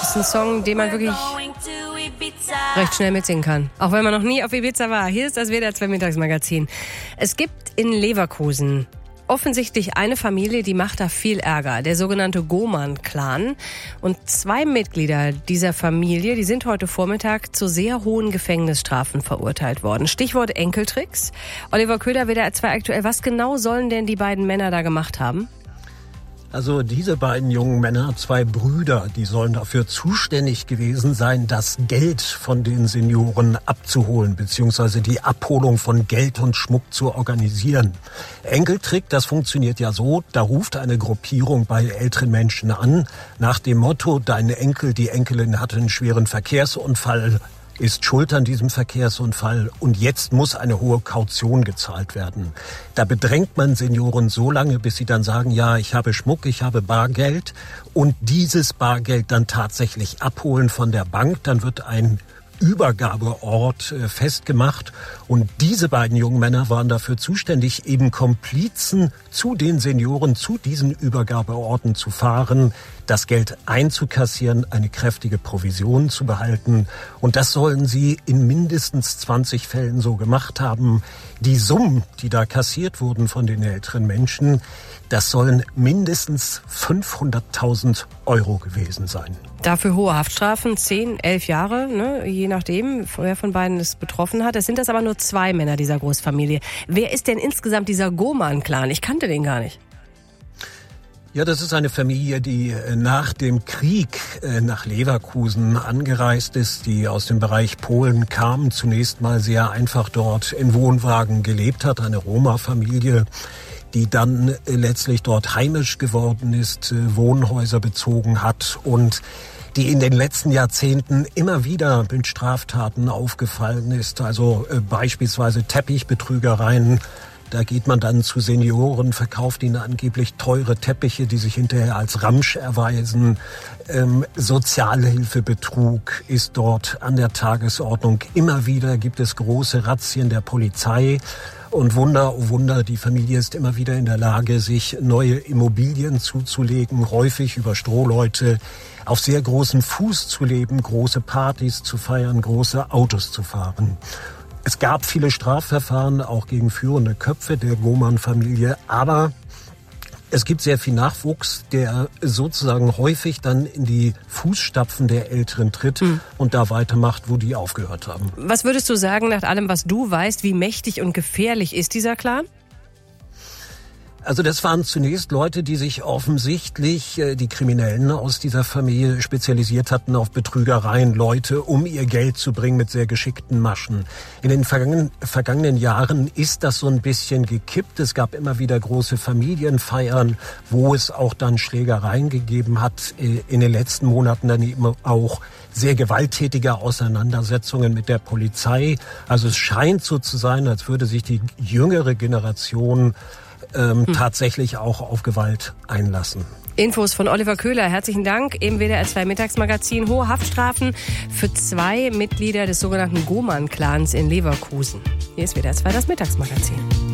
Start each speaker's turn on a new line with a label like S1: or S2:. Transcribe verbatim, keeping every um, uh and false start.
S1: ist ein Song, den man wirklich recht schnell mitsingen kann. Auch wenn man noch nie auf Ibiza war. Hier ist das W D R zwei Mittagsmagazin. Es gibt in Leverkusen offensichtlich eine Familie, die macht da viel Ärger. Der sogenannte Goman-Clan. Und zwei Mitglieder dieser Familie, die sind heute Vormittag zu sehr hohen Gefängnisstrafen verurteilt worden. Stichwort Enkeltricks. Oliver Köhler, W D R zwei aktuell. Was genau sollen denn die beiden Männer da gemacht haben?
S2: Also diese beiden jungen Männer, zwei Brüder, die sollen dafür zuständig gewesen sein, das Geld von den Senioren abzuholen, beziehungsweise die Abholung von Geld und Schmuck zu organisieren. Enkeltrick, das funktioniert ja so, da ruft eine Gruppierung bei älteren Menschen an, nach dem Motto, dein Enkel, die Enkelin hatte einen schweren Verkehrsunfall, ist schuld an diesem Verkehrsunfall und jetzt muss eine hohe Kaution gezahlt werden. Da bedrängt man Senioren so lange, bis sie dann sagen, ja, ich habe Schmuck, ich habe Bargeld und dieses Bargeld dann tatsächlich abholen von der Bank. Dann wird ein Übergabeort äh, festgemacht und diese beiden jungen Männer waren dafür zuständig, eben Komplizen zu den Senioren, zu diesen Übergabeorten zu fahren, das Geld einzukassieren, eine kräftige Provision zu behalten und das sollen sie in mindestens zwanzig Fällen so gemacht haben. Die Summen, die da kassiert wurden von den älteren Menschen, das sollen mindestens fünfhunderttausend Euro gewesen sein.
S1: Dafür hohe Haftstrafen, zehn, elf Jahre, ne, je nachdem, wer von beiden es betroffen hat. Es sind das aber nur zwei Männer dieser Großfamilie. Wer ist denn insgesamt dieser Goman-Clan? Ich kannte den gar nicht.
S2: Ja, das ist eine Familie, die nach dem Krieg nach Leverkusen angereist ist, die aus dem Bereich Polen kam, zunächst mal sehr einfach dort in Wohnwagen gelebt hat, eine Roma-Familie, die dann letztlich dort heimisch geworden ist, Wohnhäuser bezogen hat und die in den letzten Jahrzehnten immer wieder mit Straftaten aufgefallen ist, also beispielsweise Teppichbetrügereien. Da geht man dann zu Senioren, verkauft ihnen angeblich teure Teppiche, die sich hinterher als Ramsch erweisen. Ähm, Sozialhilfebetrug ist dort an der Tagesordnung. Immer wieder gibt es große Razzien der Polizei. Und Wunder, oh Wunder, die Familie ist immer wieder in der Lage, sich neue Immobilien zuzulegen, häufig über Strohleute, auf sehr großem Fuß zu leben, große Partys zu feiern, große Autos zu fahren. Es gab viele Strafverfahren, auch gegen führende Köpfe der Goman-Familie, aber es gibt sehr viel Nachwuchs, der sozusagen häufig dann in die Fußstapfen der Älteren tritt mhm. und da weitermacht, wo die aufgehört haben.
S1: Was würdest du sagen, nach allem, was du weißt, wie mächtig und gefährlich ist dieser Clan?
S2: Also das waren zunächst Leute, die sich offensichtlich, äh, die Kriminellen aus dieser Familie spezialisiert hatten auf Betrügereien, Leute, um ihr Geld zu bringen mit sehr geschickten Maschen. In den vergangenen, vergangenen Jahren ist das so ein bisschen gekippt. Es gab immer wieder große Familienfeiern, wo es auch dann Schlägereien gegeben hat. Äh, in den letzten Monaten dann eben auch sehr gewalttätige Auseinandersetzungen mit der Polizei. Also es scheint so zu sein, als würde sich die jüngere Generation Ähm, hm. tatsächlich auch auf Gewalt einlassen.
S1: Infos von Oliver Köhler. Herzlichen Dank im W D R zwei Mittagsmagazin. Hohe Haftstrafen für zwei Mitglieder des sogenannten Goman-Clans in Leverkusen. Hier ist W D R zwei das Mittagsmagazin.